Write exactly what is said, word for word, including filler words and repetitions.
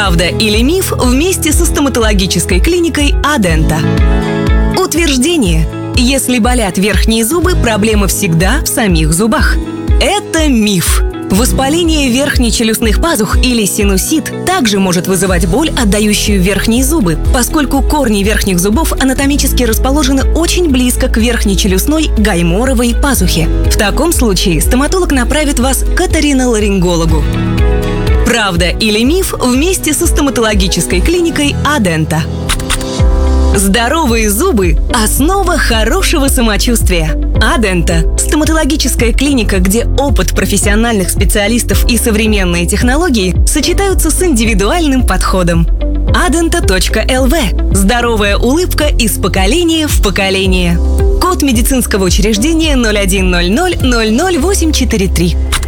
Правда или миф вместе со стоматологической клиникой Адента. Утверждение. Если болят верхние зубы, проблема всегда в самих зубах. Это миф. Воспаление верхнечелюстных пазух или синусит также может вызывать боль, отдающую верхние зубы, поскольку корни верхних зубов анатомически расположены очень близко к верхнечелюстной гайморовой пазухе. В таком случае стоматолог направит вас к оториноларингологу. Правда или миф вместе со стоматологической клиникой Адента. Здоровые зубы – основа хорошего самочувствия. Адента – стоматологическая клиника, где опыт профессиональных специалистов и современные технологии сочетаются с индивидуальным подходом. адента точка эл ви – здоровая улыбка из поколения в поколение. Код медицинского учреждения ноль один ноль ноль ноль ноль восемь четыре три.